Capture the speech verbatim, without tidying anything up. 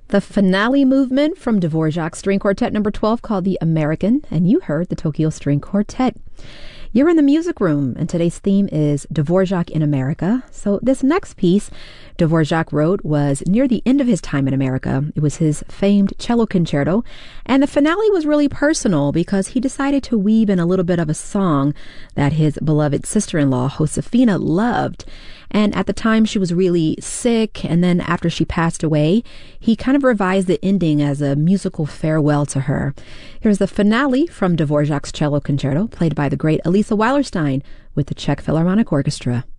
The finale movement from Dvorak's String Quartet number twelve called The American, and you heard the Tokyo String Quartet. You're in the music room, and today's theme is Dvorak in America. So this next piece Dvorak wrote was near the end of his time in America. It was his famed cello concerto, and the finale was really personal because he decided to weave in a little bit of a song that his beloved sister-in-law, Josefina, loved. And at the time, she was really sick, and then after she passed away, he kind of revised the ending as a musical farewell to her. Here's the finale from Dvorak's cello concerto, played by the great Elisa Weilerstein with the Czech Philharmonic Orchestra.